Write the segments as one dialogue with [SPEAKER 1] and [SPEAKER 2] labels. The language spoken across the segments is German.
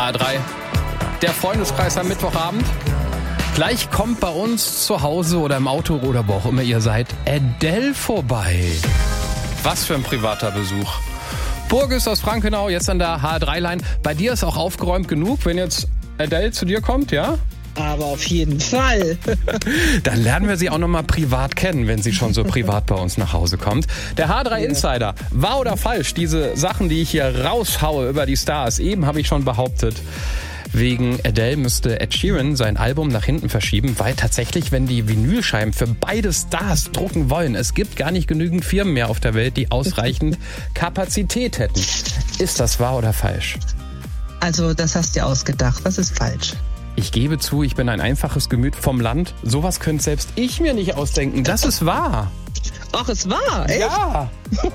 [SPEAKER 1] HR3, der Freundeskreis am Mittwochabend. Gleich kommt bei uns zu Hause oder im Auto oder wo auch immer ihr seid, Adele vorbei. Was für ein privater Besuch. Burgis aus Frankenau, jetzt an der HR3-Line. Bei dir ist auch aufgeräumt genug, wenn jetzt Adele zu dir kommt, ja?
[SPEAKER 2] Aber auf jeden Fall.
[SPEAKER 1] Dann lernen wir sie auch nochmal privat kennen, wenn sie schon so privat bei uns nach Hause kommt. Der H3 Insider, wahr oder falsch, diese Sachen, die ich hier raushaue über die Stars, eben habe ich schon behauptet. Wegen Adele müsste Ed Sheeran sein Album nach hinten verschieben, weil tatsächlich, wenn die Vinylscheiben für beide Stars drucken wollen, es gibt gar nicht genügend Firmen mehr auf der Welt, die ausreichend Kapazität hätten. Ist das wahr oder falsch?
[SPEAKER 2] Also, das hast du dir ausgedacht. Das ist falsch.
[SPEAKER 1] Ich gebe zu, ich bin ein einfaches Gemüt vom Land. Sowas könnte selbst ich mir nicht ausdenken. Das ist wahr.
[SPEAKER 2] Ach, es war, echt?
[SPEAKER 1] Ja.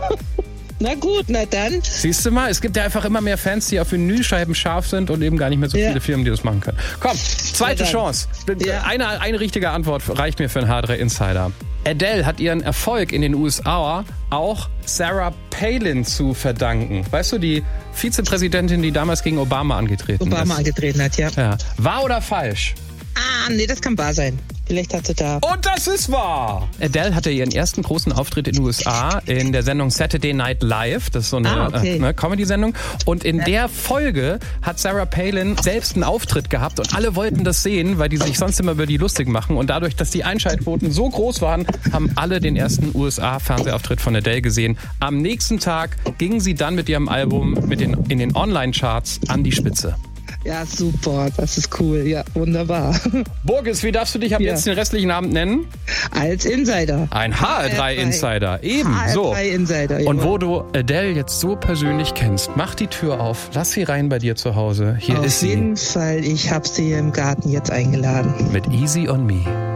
[SPEAKER 2] Na gut, na dann.
[SPEAKER 1] Siehst du mal, es gibt ja einfach immer mehr Fans, die auf Vinylscheiben scharf sind und eben gar nicht mehr so viele Firmen, die das machen können. Komm, zweite Chance. Ja. Eine richtige Antwort reicht mir für einen H3 Insider. Adele hat ihren Erfolg in den USA auch Sarah Palin zu verdanken. Weißt du, die Vizepräsidentin, die damals gegen Obama angetreten
[SPEAKER 2] hat,
[SPEAKER 1] ja. Wahr oder falsch?
[SPEAKER 2] Nee, das kann wahr sein. Vielleicht hat sie da...
[SPEAKER 1] Und das ist wahr! Adele hatte ihren ersten großen Auftritt in den USA in der Sendung Saturday Night Live. Das ist so eine Comedy-Sendung. Und in der Folge hat Sarah Palin selbst einen Auftritt gehabt und alle wollten das sehen, weil die sich sonst immer über die lustig machen. Und dadurch, dass die Einschaltquoten so groß waren, haben alle den ersten USA-Fernsehauftritt von Adele gesehen. Am nächsten Tag ging sie dann mit ihrem Album in den Online-Charts an die Spitze.
[SPEAKER 2] Ja, super, das ist cool, ja, wunderbar.
[SPEAKER 1] Burgis, wie darfst du dich ab jetzt den restlichen Abend nennen?
[SPEAKER 2] Als Insider.
[SPEAKER 1] Ein HR3-Insider, ebenso.
[SPEAKER 2] HR3-Insider, ja.
[SPEAKER 1] Und wo du Adele jetzt so persönlich kennst, mach die Tür auf, lass sie rein bei dir zu Hause. Hier ist sie.
[SPEAKER 2] Auf jeden Fall, ich habe sie im Garten jetzt eingeladen.
[SPEAKER 1] Mit Easy on Me.